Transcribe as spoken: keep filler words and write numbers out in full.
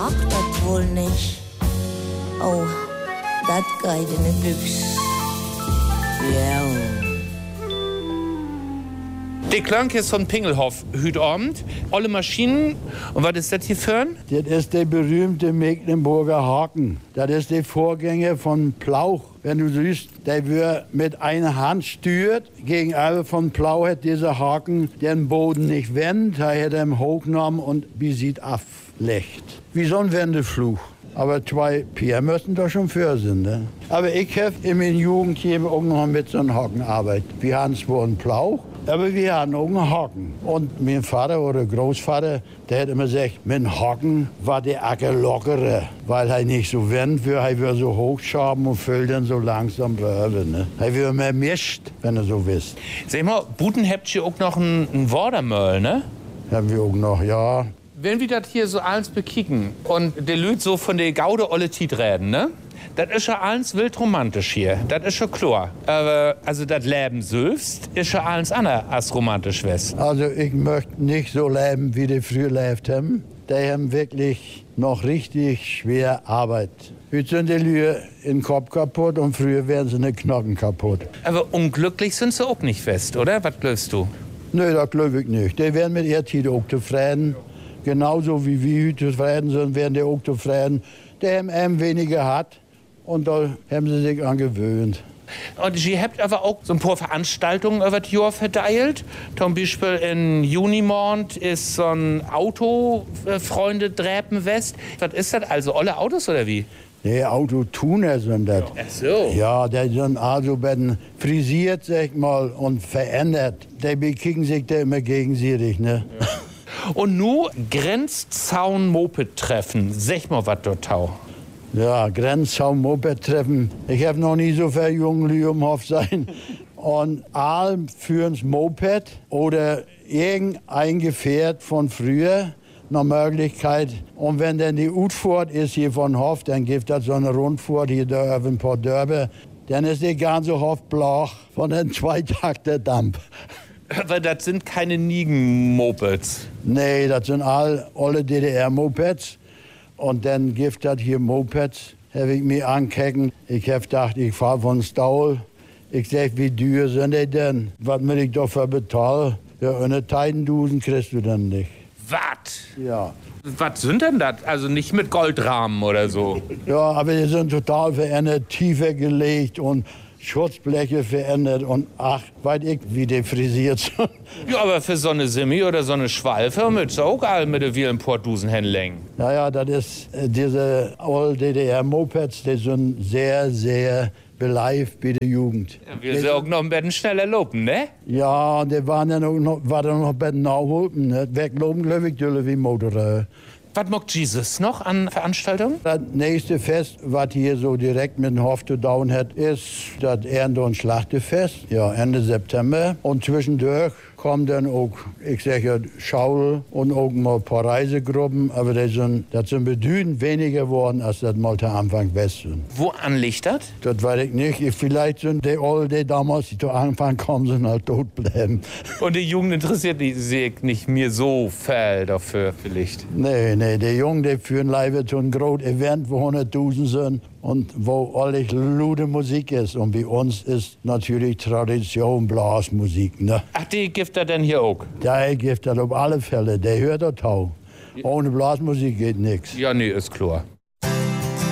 mag das wohl nicht. Oh, das geht in die Büchs. Ja. Die Klang ist von Pingelhoff, heute Abend. Alle Maschinen. Und was ist das hier für ein? Das ist der berühmte Mecklenburger Haken. Das ist der Vorgänger von Plauch. Wenn du siehst, der wird mit einer Hand steuert. Gegenüber von Plauch hat dieser Haken den Boden nicht wendet. Er hat ihn hochgenommen und wie sieht ablegt. Wie so ein Wendefluch. Aber zwei Pier müssen doch schon für sind. Ne? Aber ich habe in meiner Jugend hier auch noch mit so einem Haken gearbeitet. Wir haben zwar einen Plauch, aber wir hatten auch einen Haken. Und mein Vater oder Großvater, der hat immer gesagt, mit dem Haken war der Acker lockerer, weil er nicht so wendet wird, er wird so hochschaben und füllt dann so langsam rüber. Ne? Er wird mehr mischt, wenn er so wisst. Sag mal, Buten habt ihr auch noch einen, einen Watermöll, ne? Haben wir auch noch, ja. Wenn wir das hier so alles bekicken und die Leute so von der Gaude olle Tiet reden, ne? Das ist ja alles wild romantisch hier. Das ist schon klar. Aber also das Leben selbst ist ja alles anders als romantisch west. Also ich möchte nicht so leben, wie die früher gelebt haben. Die haben wirklich noch richtig schwer Arbeit. Heute sind die Leute in den Kopf kaputt und früher wären sie in den Knochen kaputt. Aber unglücklich sind sie auch nicht fest, oder? Was glaubst du? Nö, das glaube ich nicht. Die werden mit ihrer Zeit auch zufrieden. Genauso wie wir heute zufrieden sind, werden die auch zufrieden. Die haben eben weniger hat und da haben sie sich angewöhnt. Und ihr habt aber auch so ein paar Veranstaltungen über das Jahr verteilt. Zum Beispiel in Junimond ist so ein Auto-Freunde-Dräpen-West. Was ist das? Also alle Autos oder wie? Nee, Autotuner sind das. Ach so. Ja, die sind also werden frisiert, sag ich mal, und verändert. Die bekicken sich da immer gegenseitig, ne? Ja. Und nun Grenzzaun-Moped-Treffen. Sag mal was dort tau. Ja, Grenzzaun-Moped-Treffen. Ich habe noch nie so viele junge Leute im Hof sein. Und alle führen's Moped oder irgendein Gefährt von früher. Nach Möglichkeit. Und wenn dann die Utfahrt ist hier von Hof, dann gibt das so eine Rundfahrt hier da auf ein paar Dörfer. Dann ist der ganze Hof blach von den Zweitakter Dampf. Aber das sind keine Nigen-Mopeds. Nee, das sind all, alle D D R-Mopeds. Und dann gibt das hier Mopeds, habe ich mir angeguckt. Ich habe gedacht, ich fahre von Staul. Ich sag, wie teuer sind die denn? Was muss ich dafür bezahlen? Ja, eine Teilendusen kriegst du dann nicht. Was? Ja. Was sind denn das? Also nicht mit Goldrahmen oder so? Ja, aber die sind total verändert, tiefer gelegt und Schutzbleche verändert und ach, weiß ich, wie die frisiert sind. Ja, aber für so eine Simi oder so eine Schwalfe mit auch all mit der vielen Portusen hinlängen. Naja, das ist äh, diese Old-D D R-Mopeds, die sind sehr, sehr beleift bei der Jugend. Ja, wir sind auch noch ein bisschen schneller lopen, ne? Ja, die waren dann auch noch, waren dann noch ein bisschen nachholpen, ne? Weglopen, glaube ich, wie Motorräder. Was macht Jesus noch an Veranstaltungen? Das nächste Fest, was hier so direkt mit dem Hof zu tun hat, ist das Ernte- und Schlachtefest. Ja, Ende September. Und zwischendurch kommen dann auch, ich sage, Schaul und auch mal ein paar Reisegruppen. Aber das sind, das sind bedeutend weniger geworden, als das mal zu Anfang West sind. Wo anliegt das? Das weiß ich nicht. Vielleicht sind die alle, die damals die zu Anfang kommen, sind halt tot bleiben. Und die Jugend interessiert sich nicht mehr so viel dafür vielleicht? Nee, nee, die Jungen, die führen leider zu einem großen Event, wo hunderttausend sind und wo alles laute Musik ist. Und bei uns ist natürlich Tradition Blasmusik, ne? Ach, die gibt er denn hier auch? Der gibt das auf alle Fälle, der hört das auch. Ohne Blasmusik geht nichts. Ja, nee, ist klar.